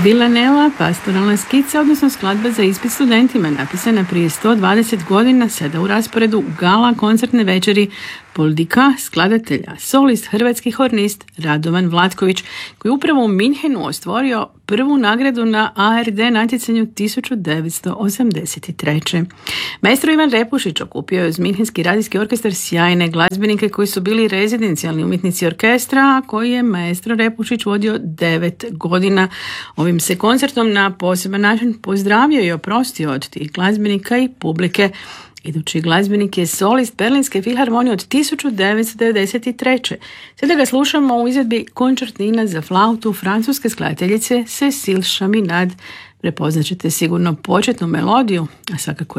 Villanella, pastoralna skica, odnosno skladba za ispit studentima, napisana prije 120 godina, sada u rasporedu u gala koncertne večeri Poldika, skladatelja, solist, hrvatski hornist Radovan Vlatković, koji je upravo u Minhenu ostvario prvu nagradu na ARD natjecanju 1983. Maestro Ivan Repušić okupio je uz Minhenski radijski orkestar sjajne glazbenike koji su bili rezidencijalni umjetnici orkestra, a koji je maestro Repušić vodio 9 godina. Ovim se koncertom na poseban način pozdravio i oprostio od tih glazbenika i publike. Idući glazbenik je solist Berlinske filharmonije od 1993. Sada ga slušamo u izvedbi koncertina za flautu francuske skladateljice Cécile Chaminade. Prepoznat ćete sigurno početnu melodiju, a svakako